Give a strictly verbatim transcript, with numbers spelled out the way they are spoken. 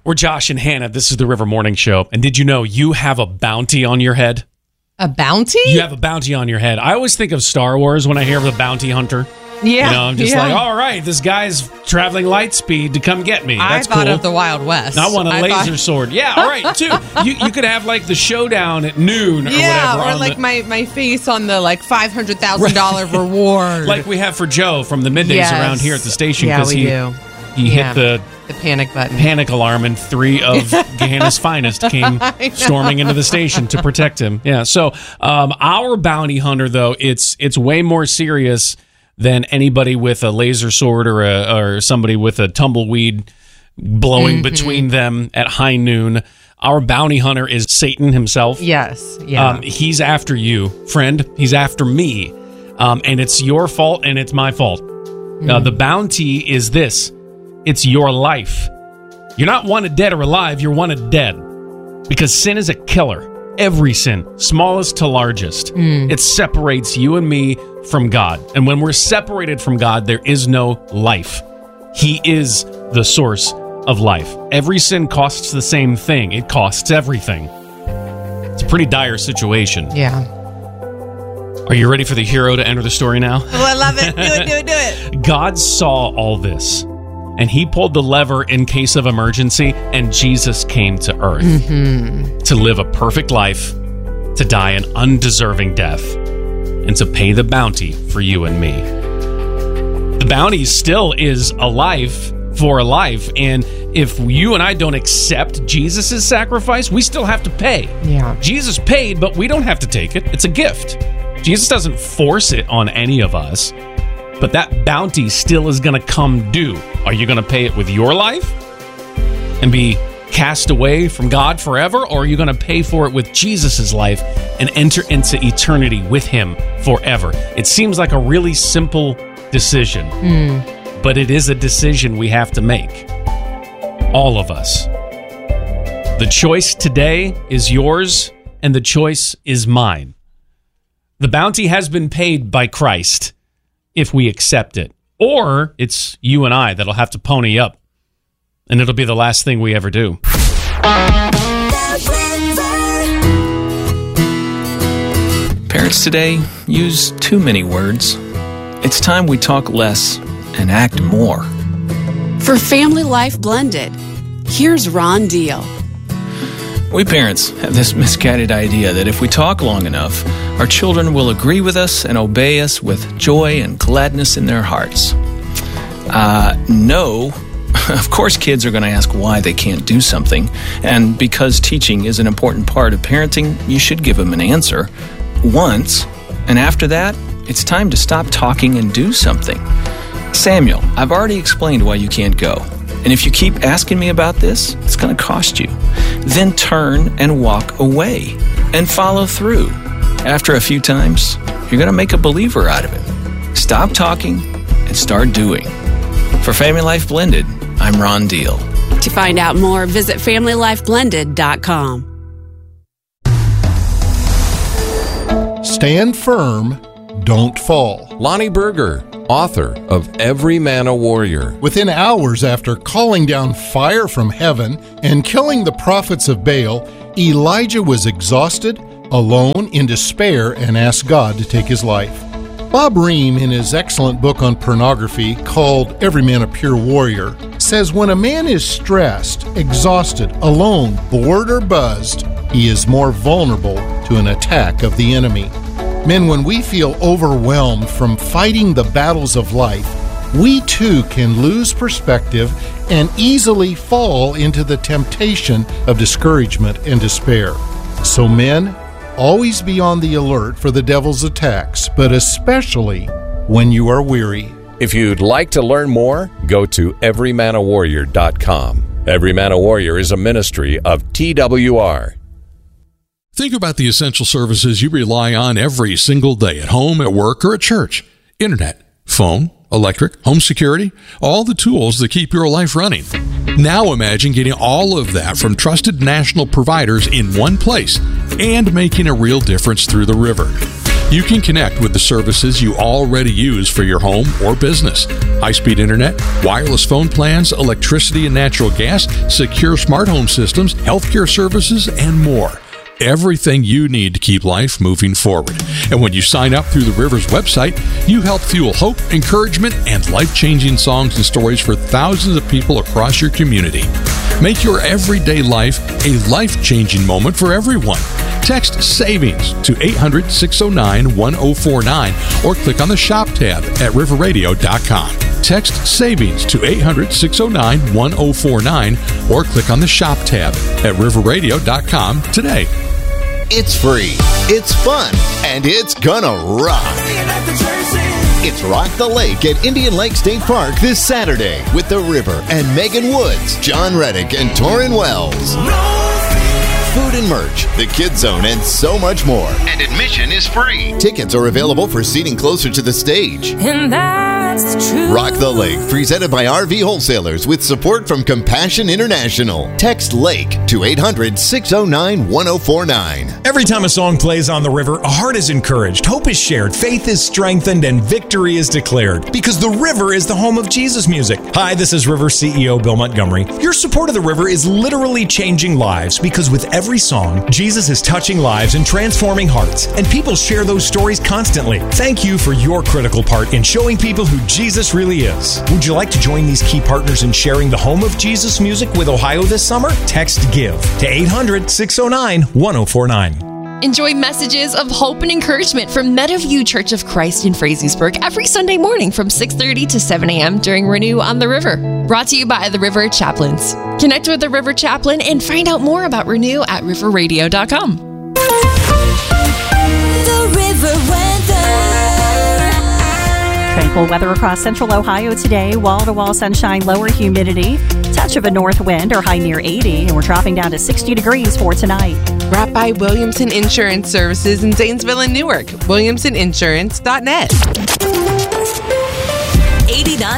We're Josh and Hannah. This is the River Morning Show. And did you know you have a bounty on your head? A bounty? You have a bounty on your head. I always think of Star Wars when I hear of the bounty hunter. Yeah. You know, I'm just yeah. like, all right, this guy's traveling light speed to come get me. That's I thought cool. of the Wild West. I want a I laser thought... sword. Yeah, all right, too. You you could have like the showdown at noon or yeah, whatever. or like the... my, my face on the like five hundred thousand dollars right. reward. Like we have for Joe from the middays yes. around here at the station. Yeah, we he, do. He yeah. hit the... The panic button. Panic alarm, and three of Gehenna's finest came storming into the station to protect him. Yeah. So um, our bounty hunter, though, it's it's way more serious than anybody with a laser sword or a, or somebody with a tumbleweed blowing mm-hmm. between them at high noon. Our bounty hunter is Satan himself. Yes. Yeah. Um, he's after you, friend. He's after me, um, and it's your fault, and it's my fault. Mm. Uh, the bounty is this. It's your life. You're not wanted dead or alive, you're wanted dead. Because sin is a killer. Every sin, smallest to largest. Mm. It separates you and me from God. And when we're separated from God, there is no life. He is the source of life. Every sin costs the same thing. It costs everything. It's a pretty dire situation. Yeah. Are you ready for the hero to enter the story now? Oh, I love it. Do it, do it, do it. God saw all this. And he pulled the lever in case of emergency, and Jesus came to earth mm-hmm. to live a perfect life, to die an undeserving death, and to pay the bounty for you and me. The bounty still is a life for a life, and if you and I don't accept Jesus' sacrifice, we still have to pay. Yeah. Jesus paid, but we don't have to take it. It's a gift. Jesus doesn't force it on any of us. But that bounty still is going to come due. Are you going to pay it with your life and be cast away from God forever? Or are you going to pay for it with Jesus' life and enter into eternity with him forever? It seems like a really simple decision, mm. but it is a decision we have to make. All of us. The choice today is yours, and the choice is mine. The bounty has been paid by Christ. If we accept it. Or it's you and I that'll have to pony up. And it'll be the last thing we ever do. Parents today use too many words. It's time we talk less and act more. For Family Life Blended, here's Ron Deal. We parents have this misguided idea that if we talk long enough, our children will agree with us and obey us with joy and gladness in their hearts. Uh, no. Of course, kids are going to ask why they can't do something. And because teaching is an important part of parenting, you should give them an answer once. And after that, it's time to stop talking and do something. Samuel, I've already explained why you can't go. And if you keep asking me about this, it's going to cost you. Then turn and walk away and follow through. After a few times, you're going to make a believer out of it. Stop talking and start doing. For Family Life Blended, I'm Ron Deal. To find out more, visit family life blended dot com. Stand firm, don't fall. Lonnie Berger, author of Every Man a Warrior. Within hours after calling down fire from heaven and killing the prophets of Baal, Elijah was exhausted, alone, in despair, and asked God to take his life. Bob Ream, in his excellent book on pornography called Every Man a Pure Warrior, says when a man is stressed, exhausted, alone, bored, or buzzed, he is more vulnerable to an attack of the enemy. Men, when we feel overwhelmed from fighting the battles of life, we too can lose perspective and easily fall into the temptation of discouragement and despair. So men, always be on the alert for the devil's attacks, but especially when you are weary. If you'd like to learn more, go to every man a warrior dot com. Every Man a Warrior is a ministry of T W R. Think about the essential services you rely on every single day at home, at work, or at church. Internet, phone, electric, home security, all the tools that keep your life running. Now imagine getting all of that from trusted national providers in one place and making a real difference through the river. You can connect with the services you already use for your home or business. High-speed internet, wireless phone plans, electricity and natural gas, secure smart home systems, healthcare services, and more. Everything you need to keep life moving forward. And when you sign up through the Rivers website, you help fuel hope, encouragement, and life-changing songs and stories for thousands of people across your community. Make your everyday life a life-changing moment for everyone. Text SAVINGS to eight hundred, six oh nine, one oh four nine or click on the Shop tab at river radio dot com. Text SAVINGS to eight hundred, six oh nine, one oh four nine or click on the Shop tab at river radio dot com today. It's free, it's fun, and it's gonna rock. It's Rock the Lake at Indian Lake State Park this Saturday with The River and Megan Woods, John Reddick, and Torrin Wells. Food and merch, the Kids Zone, and so much more. And admission is free. Tickets are available for seating closer to the stage. And that's true. Rock the Lake, presented by R V Wholesalers with support from Compassion International. Text LAKE to eight hundred, six oh nine, one oh four nine. Every time a song plays on the river, a heart is encouraged, hope is shared, faith is strengthened, and victory is declared. Because the river is the home of Jesus music. Hi, this is River C E O Bill Montgomery. Your support of the river is literally changing lives because with every Every song, Jesus is touching lives and transforming hearts, and people share those stories constantly. Thank you for your critical part in showing people who Jesus really is. Would you like to join these key partners in sharing the home of Jesus music with Ohio this summer? Text GIVE to eight hundred, six oh nine, one oh four nine. Enjoy messages of hope and encouragement from Meadowview Church of Christ in Frazeysburg every Sunday morning from six thirty to seven a.m. during Renew on the River. Brought to you by the River Chaplains. Connect with the River Chaplain and find out more about Renew at river radio dot com. The River weather. Tranquil weather across central Ohio today. Wall-to-wall sunshine, lower humidity. Touch of a north wind or high near eighty. And we're dropping down to sixty degrees for tonight. Brought by Williamson Insurance Services in Zanesville and Newark. williamson insurance dot net. eighty-nine